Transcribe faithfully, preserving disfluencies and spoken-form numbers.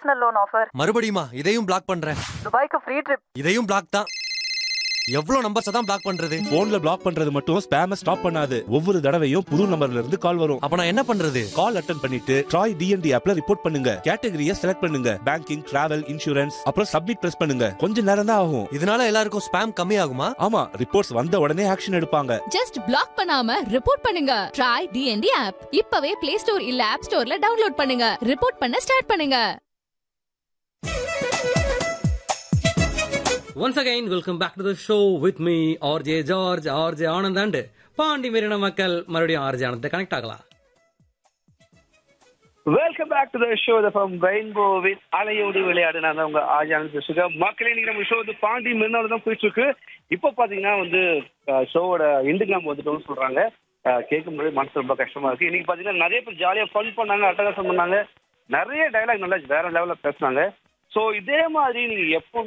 Personal loan offer. மறுபடியுமா? இதையும் black பண்றேன். துபாய்க்கு ஃப்ரீ ட்ரிப். இதையும் பிளாக் தான். எவ்வளவு நம்பர்ஸ் தான் பிளாக் பண்றது? போன்ல பிளாக் பண்றது மட்டும் ஸ்பேம ஸ்டாப் பண்ணாது. ஒவ்வொரு தடவையும் புது நம்பர்ல இருந்து கால் வரும். அப்ப நான் என்ன பண்றது? கால் அட்டெண்ட் பண்ணிட்டு ட்ராய் டிஎன்டி ஆப்ல ரிப்போர்ட் பண்ணுங்க. கேட்டகரியை செலக்ட் பண்ணுங்க. பேங்கிங், டிராவல், இன்சூரன்ஸ், அப்புறம் சப்மிட் பிரஸ் பண்ணுங்க. கொஞ்ச நேரம் தான் ஆகும். இதனால எல்லாருக்கும் ஸ்பேம் கம்மி ஆகுமா? ஆமா, ரிப்போர்ட்ஸ் வந்த உடனே ஆக்ஷன் எடுப்பாங்க. ஜஸ்ட் பிளாக் பண்ணாம ரிப்போர்ட் பண்ணுங்க. ட்ராய் டிஎன்டி ஆப் இப்பவே பிளே ஸ்டோர் இல்ல ஆப் ஸ்டோர்ல டவுன்லோட் பண்ணுங்க. ரிப்போர்ட் பண்ண ஸ்டார்ட் பண்ணுங்க. Once again, welcome back to the show with me, R J George, R J Anand and Pandi மீறின மக்கள் மறுபடியும் R J ஆனந்த் கனெக்ட் ஆகலாம். Welcome back to the show from rainbow with அலையோடு விளையாடு. நான் தான் உங்க R J ஆனந்த் பேசுகிறேன். மக்களே, இன்னைக்கு நம்ம ஷோ வந்து பாண்டி மீறினால தான் போயிட்டு இருக்கு. இப்போ பாத்தீங்கன்னா வந்து ஷோவோட எண்டுக்கு நம்ம வந்துட்டோம்னு சொல்றாங்க. கேட்கும் போது மனசு ரொம்ப கஷ்டமா இருக்கு. இன்னைக்கு பாத்தீங்கன்னா நிறைய பேர் ஜாலியா ஃபன் பண்ணாங்க, அட்டகாசம் பண்ணாங்க, நிறைய டைலாக் நல்லா வேற லெவல்ல பேசினாங்க. ஸோ இதே மாதிரி நீங்க எப்போ